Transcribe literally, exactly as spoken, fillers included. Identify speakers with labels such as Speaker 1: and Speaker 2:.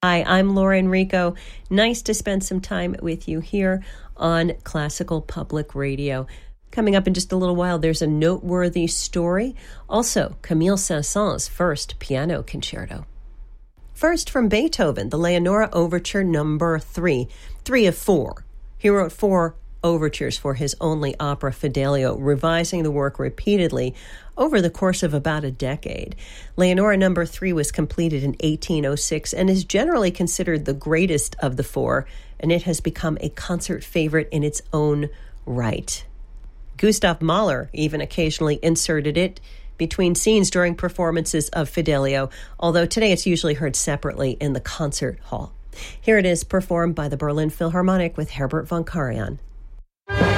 Speaker 1: Hi, I'm Laura Enrico. Nice to spend some time with you here on Classical Public Radio. Coming up in just a little while, there's a noteworthy story. Also, Camille Saint-Saëns' first piano concerto. First, from Beethoven, the Leonora Overture number three, three of four. He wrote four overtures for his only opera, Fidelio, revising the work repeatedly over the course of about a decade. Leonora number three was completed in eighteen oh six and is generally considered the greatest of the four, and it has become a concert favorite in its own right. Gustav Mahler even occasionally inserted it between scenes during performances of Fidelio, although today it's usually heard separately in the concert hall. Here it is performed by the Berlin Philharmonic with Herbert von Karajan.